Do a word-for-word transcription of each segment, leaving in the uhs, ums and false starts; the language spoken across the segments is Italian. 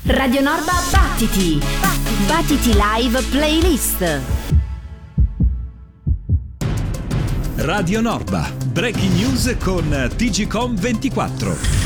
Radio Norba Battiti, Battiti Live Playlist. Radio Norba, breaking news con T G Com ventiquattro.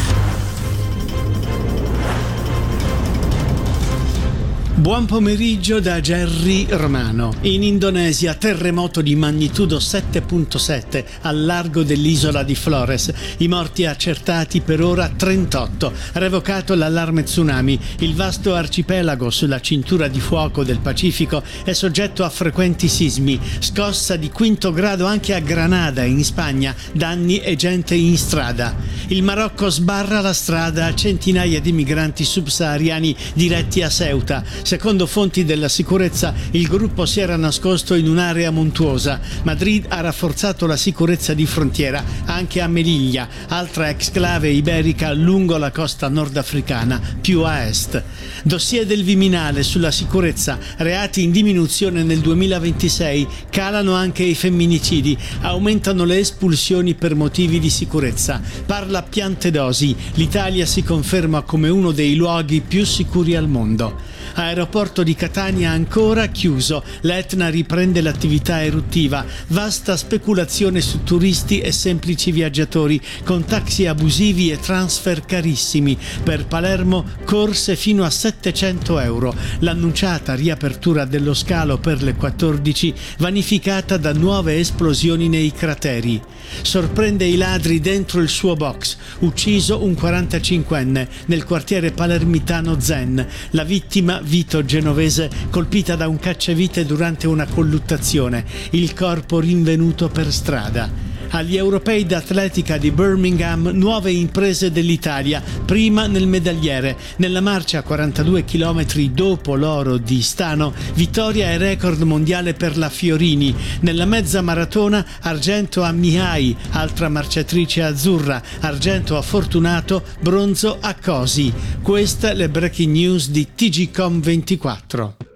Buon pomeriggio da Gerry Romano. In Indonesia, terremoto di magnitudo sette virgola sette al largo dell'isola di Flores. I morti accertati per ora trentotto. Revocato l'allarme tsunami. Il vasto arcipelago sulla cintura di fuoco del Pacifico è soggetto a frequenti sismi. Scossa di quinto grado anche a Granada, in Spagna. Danni e gente in strada. Il Marocco sbarra la strada a centinaia di migranti subsahariani diretti a Ceuta. Secondo fonti della sicurezza, il gruppo si era nascosto in un'area montuosa. Madrid ha rafforzato la sicurezza di frontiera anche a Melilla, altra exclave iberica lungo la costa nordafricana, più a est. Dossier del Viminale sulla sicurezza, reati in diminuzione nel duemilaventisei, calano anche i femminicidi, aumentano le espulsioni per motivi di sicurezza. Parla Piantedosi, l'Italia si conferma come uno dei luoghi più sicuri al mondo. Aeroporto di Catania ancora chiuso, l'Etna riprende l'attività eruttiva, vasta speculazione su turisti e semplici viaggiatori, con taxi abusivi e transfer carissimi. Per Palermo corse fino a settecento euro. L'annunciata riapertura dello scalo per le quattordici vanificata da nuove esplosioni nei crateri. Sorprende i ladri dentro il suo box, ucciso un quarantacinquenne nel quartiere palermitano Zen. La vittima Vito Genovese, colpita da un cacciavite durante una colluttazione, il corpo rinvenuto per strada. Agli europei d'atletica di Birmingham, nuove imprese dell'Italia, prima nel medagliere. Nella marcia a quarantadue chilometri dopo l'oro di Stano, vittoria e record mondiale per la Fiorini. Nella mezza maratona, argento a Mihai, altra marciatrice azzurra, argento a Fortunato, bronzo a Cosi. Queste le breaking news di T G Com ventiquattro.